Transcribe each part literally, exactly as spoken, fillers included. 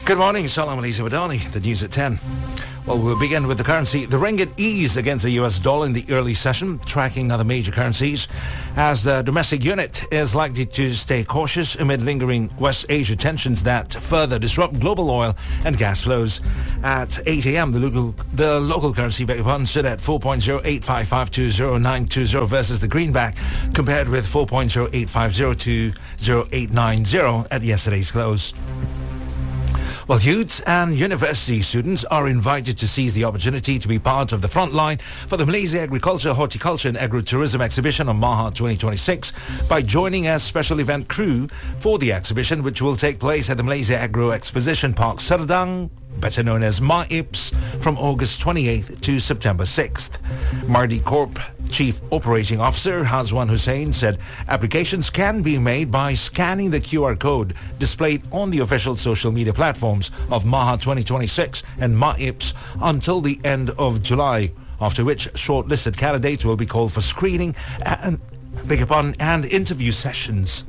Good morning, Salam Alisa Madani. The news at ten. Well, we'll begin with the currency. The ringgit eased against the U S dollar in the early session, tracking other major currencies, as the domestic unit is likely to stay cautious amid lingering West Asia tensions that further disrupt global oil and gas flows. At eight a.m., the local the local currency, beg your pardon, stood at four point zero eight five five two zero nine two zero versus the greenback, compared with four point zero eight five zero two zero eight nine zero at yesterday's close. Well, youths and university students are invited to seize the opportunity to be part of the front line for the Malaysia Agriculture, Horticulture and Agro-Tourism Exhibition on Maha twenty twenty-six by joining as special event crew for the exhibition, which will take place at the Malaysia Agro Exposition Park Serdang, better known as MAIPS, from August twenty-eighth to September sixth. Mardi Corp Chief Operating Officer Hazwan Hussain said applications can be made by scanning the Q R code displayed on the official social media platforms of Maha twenty twenty-six and MAIPS until the end of July, after which shortlisted candidates will be called for screening and, beg your pardon, and interview sessions.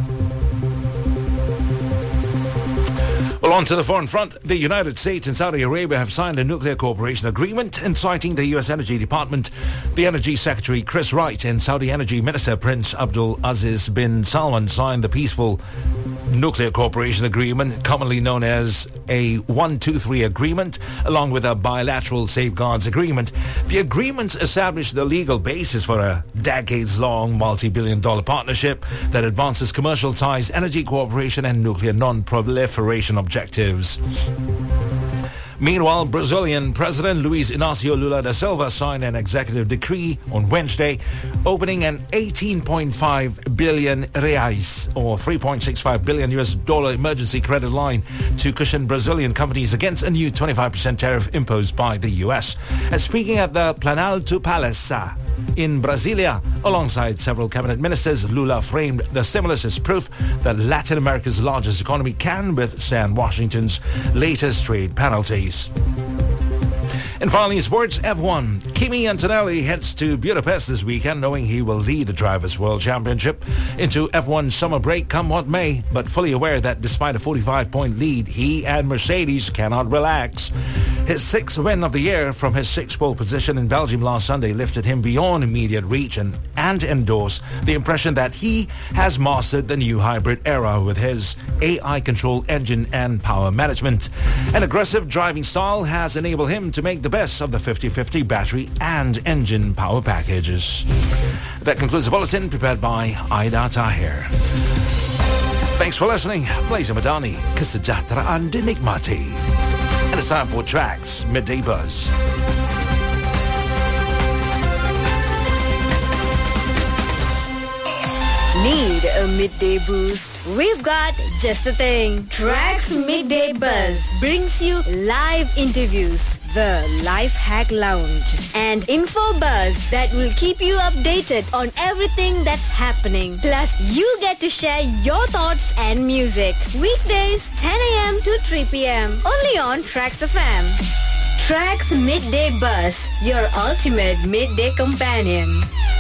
Well, on to the foreign front. The United States and Saudi Arabia have signed a nuclear cooperation agreement, inciting the U S Energy Department. The Energy Secretary Chris Wright and Saudi Energy Minister Prince Abdul Aziz bin Salman signed the Peaceful Nuclear Cooperation Agreement, commonly known as a one two three agreement, along with a bilateral safeguards agreement. The agreements establish the legal basis for a decades-long multi-billion dollar partnership that advances commercial ties, energy cooperation and nuclear non-proliferation objectives. Meanwhile, Brazilian President Luiz Inácio Lula da Silva signed an executive decree on Wednesday opening an eighteen point five billion reais, or three point six five billion U S dollar emergency credit line to cushion Brazilian companies against a new twenty-five percent tariff imposed by the U S. And speaking at the Planalto Palace in Brasilia, alongside several cabinet ministers, Lula framed the stimulus as proof that Latin America's largest economy can withstand Washington's latest trade penalties. And finally, sports F one. Kimi Antonelli heads to Budapest this weekend, knowing he will lead the Drivers' World Championship into F one summer break come what may, but fully aware that despite a forty-five point lead, he and Mercedes cannot relax. His sixth win of the year from his sixth pole position in Belgium last Sunday lifted him beyond immediate reach and, and endorsed the impression that he has mastered the new hybrid era with his A I-controlled engine and power management. An aggressive driving style has enabled him to make the best of the fifty-fifty battery and engine power packages. That concludes the bulletin prepared by Aida Tahir. Thanks for listening. Malaysia Madani, kesejahteraan dinikmati. And it's time for Tracks Midday Buzz. Need a midday boost? We've got just the thing. Tracks Midday Buzz brings you live interviews, the Life Hack Lounge, and info buzz that will keep you updated on everything that's happening. Plus, you get to share your thoughts and music. Weekdays, ten a.m. to three p.m. Only on Tracks F M. Tracks Midday Buzz, your ultimate midday companion.